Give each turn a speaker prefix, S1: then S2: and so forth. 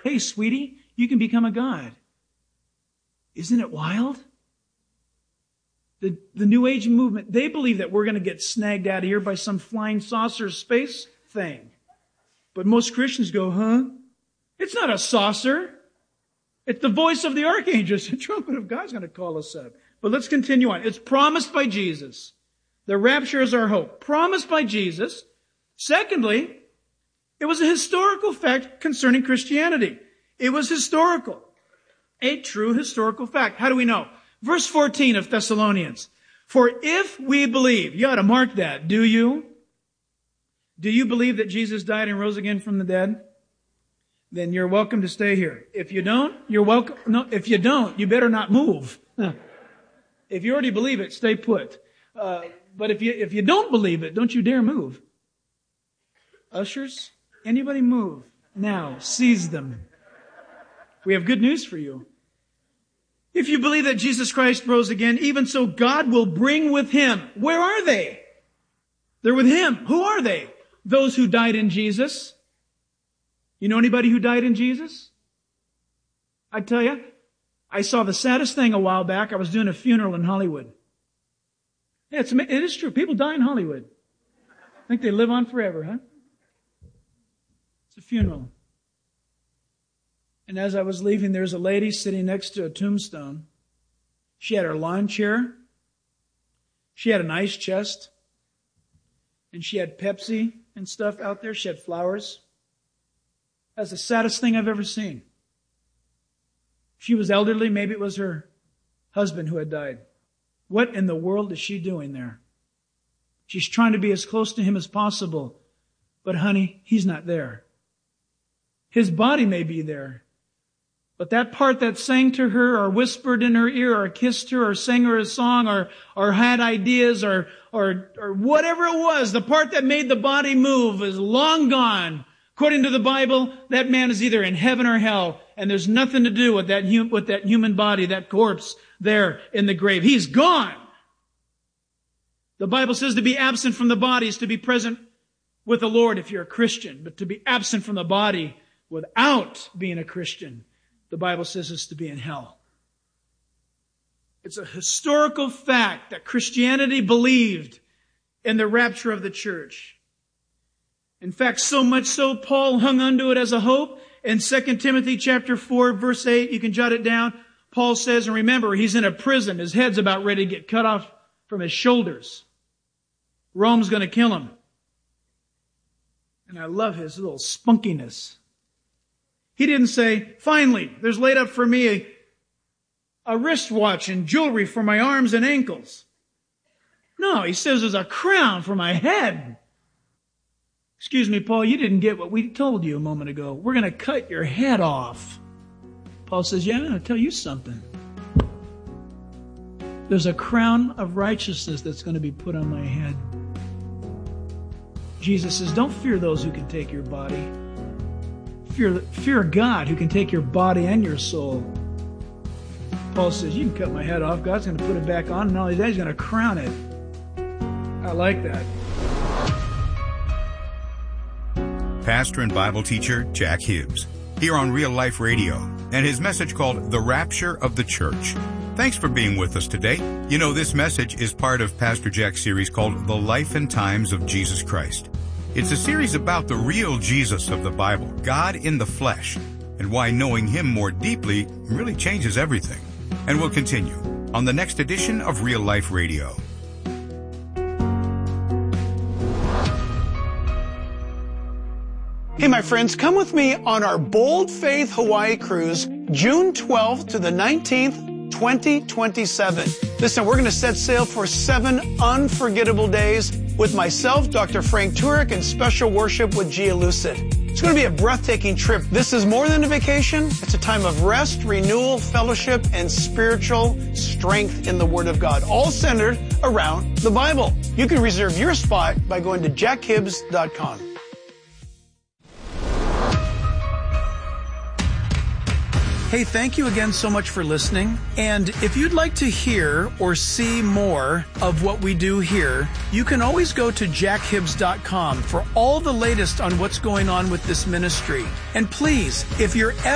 S1: hey, sweetie, you can become a god. Isn't it wild? The New Age movement, they believe that we're going to get snagged out of here by some flying saucer space thing. But most Christians go, huh? It's not a saucer. It's the voice of the archangel. The trumpet of God's going to call us up. But let's continue on. It's promised by Jesus. The rapture is our hope. Promised by Jesus. Secondly, it was a historical fact concerning Christianity. It was historical. A true historical fact. How do we know? Verse 14 of Thessalonians. For if we believe, you ought to mark that, do you? Do you believe that Jesus died and rose again from the dead? Then you're welcome to stay here. If you don't, you're welcome. No, if you don't, you better not move. If you already believe it, stay put. But if you don't believe it, don't you dare move. Ushers, anybody move now? Seize them. We have good news for you. If you believe that Jesus Christ rose again, even so God will bring with Him. Where are they? They're with Him. Who are they? Those who died in Jesus. You know anybody who died in Jesus? I tell you, I saw the saddest thing a while back. I was doing a funeral in Hollywood. Yeah, it is true. People die in Hollywood. I think they live on forever, huh? It's a funeral. And as I was leaving, there's a lady sitting next to a tombstone. She had her lawn chair. She had a nice chest. And she had Pepsi and stuff out there. She had flowers. That's the saddest thing I've ever seen. She was elderly. Maybe it was her husband who had died. What in the world is she doing there? She's trying to be as close to him as possible. But honey, he's not there. His body may be there. But that part that sang to her or whispered in her ear or kissed her or sang her a song or had ideas or whatever it was, the part that made the body move is long gone. According to the Bible, that man is either in heaven or hell, and there's nothing to do with that human body, that corpse there in the grave. He's gone. The Bible says to be absent from the body is to be present with the Lord if you're a Christian, but to be absent from the body without being a Christian, the Bible says is to be in hell. It's a historical fact that Christianity believed in the rapture of the church. In fact, so much so, Paul hung onto it as a hope. In 2 Timothy chapter 4, verse 8, you can jot it down. Paul says, and remember, he's in a prison. His head's about ready to get cut off from his shoulders. Rome's going to kill him. And I love his little spunkiness. He didn't say, finally, there's laid up for me a wristwatch and jewelry for my arms and ankles. No, he says there's a crown for my head. Excuse me, Paul, you didn't get what we told you a moment ago. We're going to cut your head off. Paul says, yeah, I'm going to tell you something. There's a crown of righteousness that's going to be put on my head. Jesus says, don't fear those who can take your body. Fear God who can take your body and your soul. Paul says, you can cut my head off. God's going to put it back on, and not only that, He's going to crown it. I like that.
S2: Pastor and Bible teacher Jack Hibbs, here on Real Life Radio, and his message called The Rapture of the Church. Thanks for being with us today. You know, this message is part of Pastor Jack's series called The Life and Times of Jesus Christ. It's a series about the real Jesus of the Bible, God in the flesh, and why knowing Him more deeply really changes everything. And we'll continue on the next edition of Real Life Radio.
S3: Hey, my friends, come with me on our Bold Faith Hawaii cruise, June 12th to the 19th, 2027. Listen, we're going to set sail for 7 unforgettable days with myself, Dr. Frank Turek, and special worship with Gia Lucid. It's going to be a breathtaking trip. This is more than a vacation. It's a time of rest, renewal, fellowship, and spiritual strength in the Word of God, all centered around the Bible. You can reserve your spot by going to jackhibbs.com. Hey, thank you again so much for listening. And if you'd like to hear or see more of what we do here, you can always go to jackhibbs.com for all the latest on what's going on with this ministry. And please, if you're